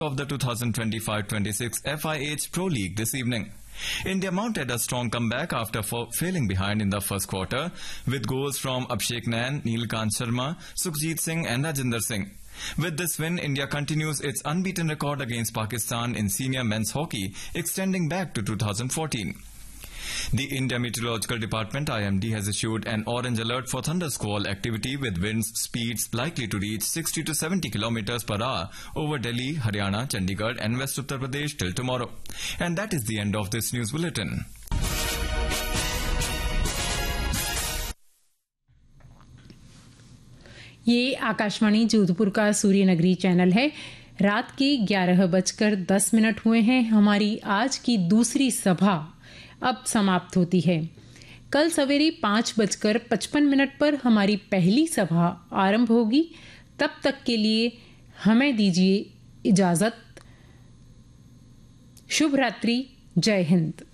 of the 2025-26 FIH Pro League this evening. India mounted a strong comeback after failing behind in the first quarter with goals from Abhishek Nayan, Neelkant Sharma, Sukhjit Singh and Rajinder Singh. With this win, India continues its unbeaten record against Pakistan in senior men's hockey, extending back to 2014. The India Meteorological Department IMD has issued an orange alert for thundersquall activity with winds speeds likely to reach 60 to 70 kilometers per hour over Delhi, Haryana, Chandigarh and West Uttar Pradesh till tomorrow. And that is the end of this news bulletin. ये आकाशवाणी जोधपुर का सूर्य नगरी channel है। रात के 11:10 हुए हैं। हमारी आज की दूसरी सभा अब समाप्त होती है। कल सवेरे 5:55 पर हमारी पहली सभा आरंभ होगी। तब तक के लिए हमें दीजिए इजाजत। शुभ रात्रि। जय हिंद।